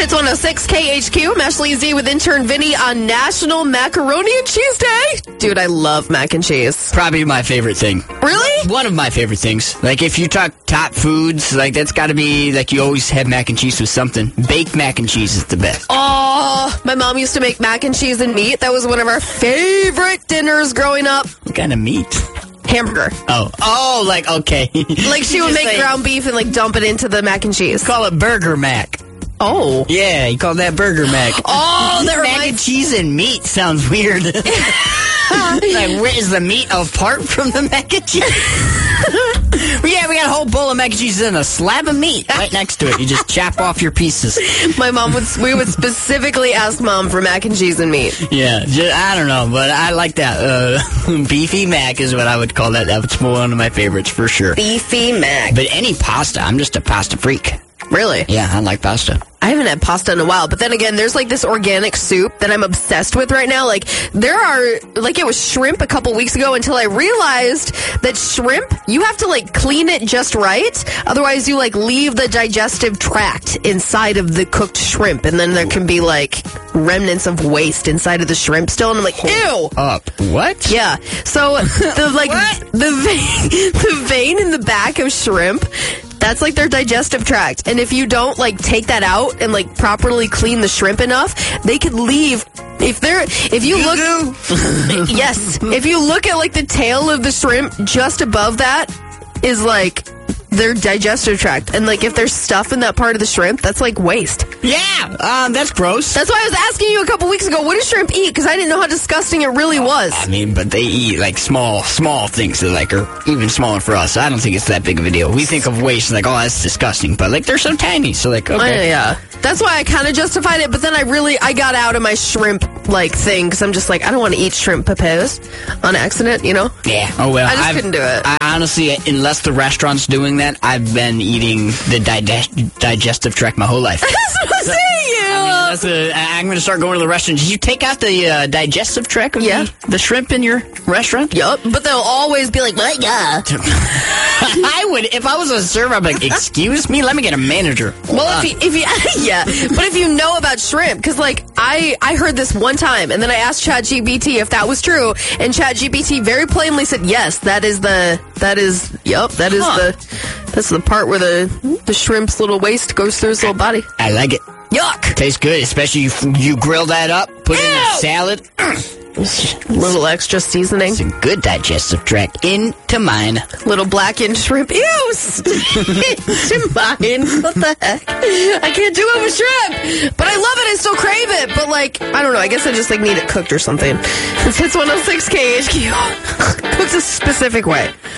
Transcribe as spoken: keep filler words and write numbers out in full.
Hits one oh six K H Q. I'm Ashley Z with intern Vinny on National Macaroni and Cheese Day. Dude, I love mac and cheese. Probably my favorite thing. Really? One of my favorite things. Like, if you talk top foods, like, that's got to be, like, you always have mac and cheese with something. Baked mac and cheese is the best. Oh, my mom used to make mac and cheese and meat. That was one of our favorite dinners growing up. What kind of meat? Hamburger. Oh, oh, like, okay. Like, she would make say, ground beef and, like, dump it into the mac and cheese. Call it Burger Mac. Oh. Yeah, you call that Burger Mac. Oh, that mac reminds- and cheese and meat sounds weird. Like, where is the meat apart from the mac and cheese? Well, yeah, we got a whole bowl of mac and cheese and a slab of meat right next to it. You just chop off your pieces. My mom would, we would specifically ask Mom for mac and cheese and meat. Yeah, just, I don't know, but I like that. Uh, beefy mac is what I would call that. That's one of my favorites for sure. Beefy mac. But any pasta, I'm just a pasta freak. Really? Yeah, I like pasta. I haven't had pasta in a while, but then again, there's like this organic soup that I'm obsessed with right now. Like, there are, like, it was shrimp a couple weeks ago until I realized that shrimp, you have to, like, clean it just right. Otherwise, you, like, leave the digestive tract inside of the cooked shrimp, and then there can be, like, remnants of waste inside of the shrimp still. And I'm like, ew! Up. What? Yeah. So, the, like, the vein, the vein in the back of shrimp, that's like their digestive tract. And if you don't, like, take that out and, like, properly clean the shrimp enough, they could leave. If they're, if you look, yes, if you look at, like, the tail of the shrimp, just above that is, like, their digestive tract. And, like, if there's stuff in that part of the shrimp, that's, like, waste. Yeah, um, that's gross. That's why I was asking you a couple weeks ago, what does shrimp eat? Because I didn't know how disgusting it really was. I mean, but they eat, like, small, small things that, like, are even smaller for us. I don't think it's that big of a deal. We think of waste like, oh, that's disgusting. But, like, they're so tiny. So, like, okay. Uh, yeah. That's why I kind of justified it. But then I really, I got out of my shrimp, like, thing. Because I'm just like, I don't want to eat shrimp papayas on accident, you know? Yeah. Oh, well. I just I've, couldn't do it. I honestly, unless the restaurant's doing that, I've been eating the digest- digestive tract my whole life. That's what I'm saying. I mean, that's a, I'm going to start going to the restaurant. Did you take out the uh, digestive tract of Yeah. the, the shrimp in your restaurant? Yup. But they'll always be like, what? Yeah. I would, if I was a server, I'd be like, excuse me, let me get a manager. Well, Uh, if you, if you, yeah, but if you know about shrimp, because like I, I heard this one time, and then I asked ChatGPT if that was true, and ChatGPT very plainly said, yes, that is the, that is, yep, that is Huh. the, that's the part where the, the shrimp's little waste goes through his little body. I like it. Yuck! Tastes good, especially you, you grill that up, put it in a Ew! salad. Little extra seaseaning. It's a good digestive tract into mine. Little blackened shrimp. Ew! Into mine. What the heck? I can't do it with shrimp. But I love it. I still crave it. But like, I don't know. I guess I just like need it cooked or something. It's Hits one oh six K H Q. Cooked a specific way.